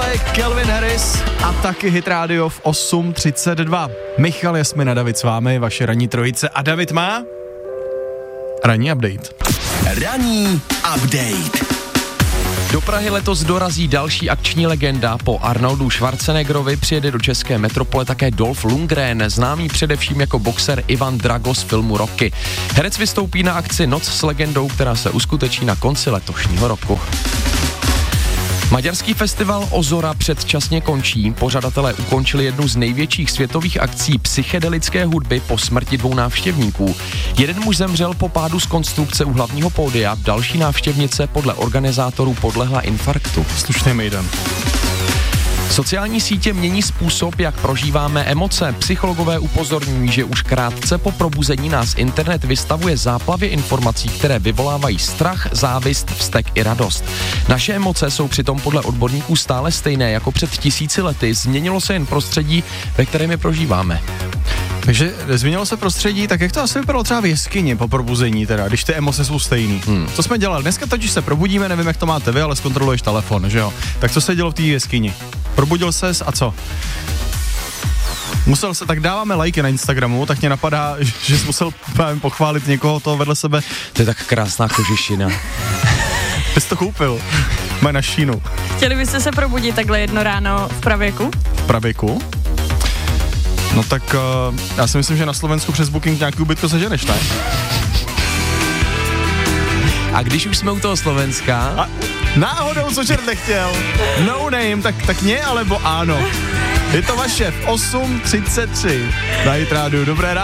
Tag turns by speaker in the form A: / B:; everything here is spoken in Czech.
A: tohle je Calvin Harris a taky Hit Radio v 8:32. Michal, Jasmina, David s vámi, vaše ranní trojice a David má ranní update.
B: Ranní update.
C: Do Prahy letos dorazí další akční legenda. Po Arnoldu Schwarzeneggerovi přijede do české metropole také Dolph Lundgren, známý především jako boxer Ivan Drago z filmu Rocky. Herec vystoupí na akci Noc s legendou, která se uskuteční na konci letošního roku. Maďarský festival Ozora předčasně končí. Pořadatelé ukončili jednu z největších světových akcí psychedelické hudby po smrti 2 návštěvníků. Jeden muž zemřel po pádu z konstrukce u hlavního pódia, další návštěvnice podle organizátorů podlehla infarktu.
A: Slušný mejdan.
C: Sociální sítě mění způsob, jak prožíváme emoce. Psychologové upozorňují, že už krátce po probuzení nás internet vystavuje záplavě informací, které vyvolávají strach, závist, vztek i radost. Naše emoce jsou přitom podle odborníků stále stejné jako před 1000 lety. Změnilo se jen prostředí, ve kterém je prožíváme.
A: Takže změnilo se prostředí, tak jak to asi vypadalo třeba v jeskyni po probuzení teda, když ty emoce jsou stejný. Co jsme dělali? Dneska totiž se probudíme, nevím, jak to máte vy, ale zkontroluješ telefon, že jo? Tak co se dělo v té jeskyni? Probudil ses a co? Musel se, tak dáváme lajky na Instagramu, tak mě napadá, že jsi musel pochválit někoho toho vedle sebe.
C: To je tak krásná kožešina.
A: Ty jsi to koupil. Mají na šínu.
D: Chtěli byste se probudit takhle jedno ráno v pravěku?
A: V pravěku? No tak já si myslím, že na Slovensku přes Booking nějaký ubytko seženeš, ne?
C: A když už jsme u toho Slovenska...
A: A náhodou, co čert nechtěl. No name, tak ne, alebo ano. Je to vaše v 8:33 na Hit Radio. Dobré ráno.